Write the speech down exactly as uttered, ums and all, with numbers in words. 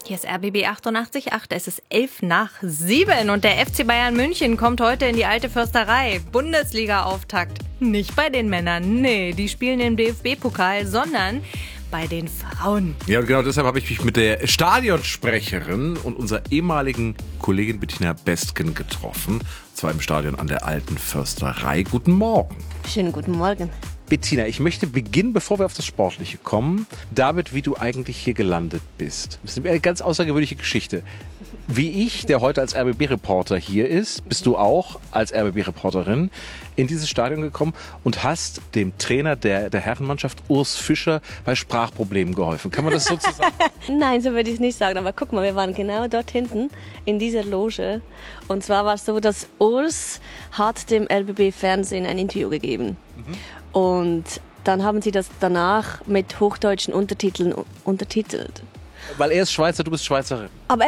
Hier ist R B B achtundachtzig Komma acht, es ist elf nach sieben und der F C Bayern München kommt heute in die alte Försterei. Bundesliga-Auftakt. Nicht bei den Männern, nee, die spielen im D F B-Pokal, sondern bei den Frauen. Ja, und genau deshalb habe ich mich mit der Stadionsprecherin und unserer ehemaligen Kollegin Bettina Bestgen getroffen. Und zwar im Stadion an der alten Försterei. Guten Morgen. Schönen guten Morgen. Bettina, ich möchte beginnen, bevor wir auf das Sportliche kommen, damit, wie du eigentlich hier gelandet bist. Das ist eine ganz außergewöhnliche Geschichte. Wie ich, der heute als R B B-Reporter hier ist, bist du auch als R B B-Reporterin in dieses Stadion gekommen und hast dem Trainer der, der Herrenmannschaft, Urs Fischer, bei Sprachproblemen geholfen. Kann man das so zusammen? Nein, so würde ich es nicht sagen. Aber guck mal, wir waren genau dort hinten in dieser Loge. Und zwar war es so, dass Urs hat dem R B B-Fernsehen ein Interview gegeben. Mhm. Und dann haben sie das danach mit hochdeutschen Untertiteln untertitelt. Weil er ist Schweizer, du bist Schweizerin. Aber